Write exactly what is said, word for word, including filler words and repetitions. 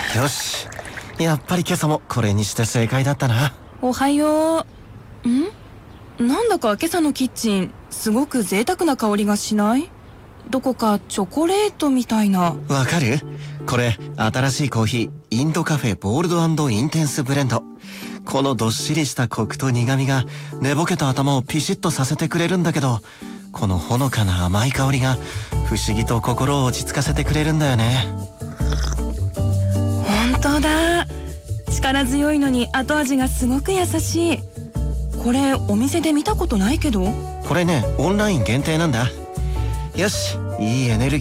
よし、やっぱり今朝もこれにして正解だったな。 おはよう。ん？なんだか今朝のキッチンすごく贅沢な香りがしない？どこかチョコレートみたいな。 わかる？これ新しいコーヒー、インドカフェボールド&インテンスブレンド。このどっしりしたコクと苦味が寝ぼけた頭をピシッとさせてくれるんだけど、このほのかな甘い香りが不思議と心を落ち着かせてくれるんだよね。 本当だ。力強いのに後味がすごく優しい。これお店で見たことないけど。 これね、オンライン限定なんだ。よし、いいエネルギー